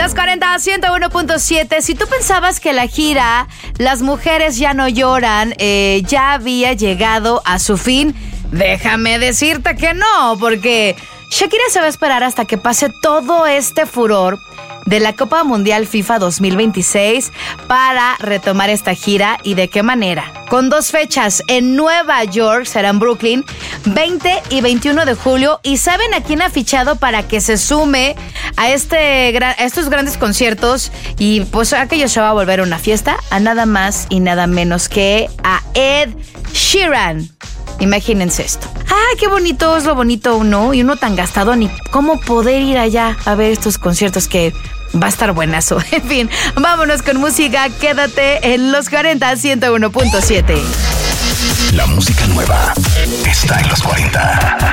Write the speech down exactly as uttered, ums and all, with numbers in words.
Las cuarenta, ciento uno punto siete. Si tú pensabas que la gira Las Mujeres Ya No Lloran eh, ya había llegado a su fin, déjame decirte que no, porque Shakira se va a esperar hasta que pase todo este furor de la Copa Mundial FIFA dos mil veintiséis para retomar esta gira. ¿Y de qué manera? Con dos fechas en Nueva York, será en Brooklyn, veinte y veintiuno de julio. ¿Y saben a quién ha fichado para que se sume a, este, a estos grandes conciertos? Y pues aquello se va a volver una fiesta, a nada más y nada menos que a Ed Sheeran. Imagínense esto. ¡Ay, qué bonito es lo bonito uno! Y uno tan gastado, ni cómo poder ir allá a ver estos conciertos que va a estar buenazo. En fin, vámonos con música. Quédate en Los cuarenta, ciento uno punto siete. La música nueva está en Los cuarenta.